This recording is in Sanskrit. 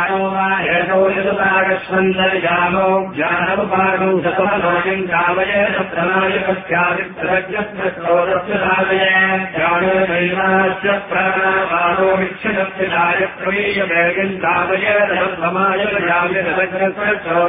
यशोयसुतागस्वन्दर्यामो ज्ञानमुपागं सत्त्वमनोयं कामयेत प्रणायकस्यादिप्रज्ञस्य साधये ज्ञानदैवास्य प्राणापानो विच्छिदस्य प्रवीय वेगं कामयेत समाय